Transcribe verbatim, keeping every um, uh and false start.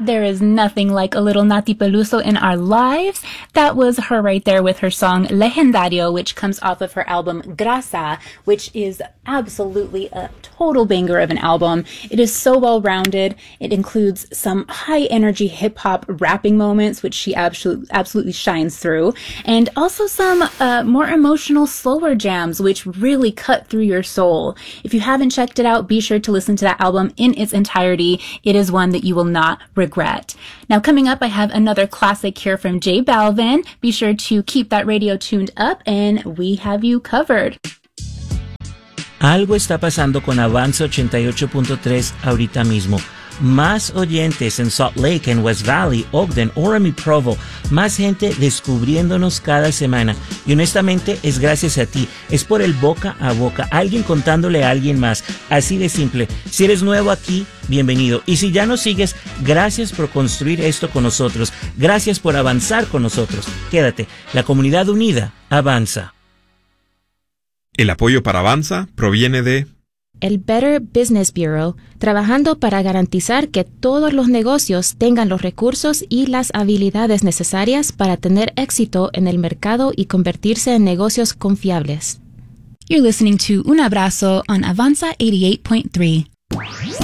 There is nothing like a little Nati Peluso in our lives. That was her right there with her song Legendario, which comes off of her album Grasa, which is absolutely a total banger of an album. It is so well-rounded. It includes some high-energy hip-hop rapping moments, which she absolutely, absolutely shines through, and also some uh, more emotional, slower jams, which really cut through your soul. If you haven't checked it out, be sure to listen to that album in its entirety. It is one that you will not regret. Regret. Now, coming up, I have another classic here from J Balvin. Be sure to keep that radio tuned up, and we have you covered. Algo está pasando con Avanza ochenta y ocho punto tres ahorita mismo. Más oyentes en Salt Lake, en West Valley, Ogden, Orem y Provo. Más gente descubriéndonos cada semana. Y honestamente es gracias a ti. Es por el boca a boca. Alguien contándole a alguien más. Así de simple. Si eres nuevo aquí, bienvenido. Y si ya nos sigues, gracias por construir esto con nosotros. Gracias por avanzar con nosotros. Quédate. La comunidad unida avanza. El apoyo para Avanza proviene de el Better Business Bureau, trabajando para garantizar que todos los negocios tengan los recursos y las habilidades necesarias para tener éxito en el mercado y convertirse en negocios confiables. You're listening to Un Abrazo on Avanza eighty-eight point three.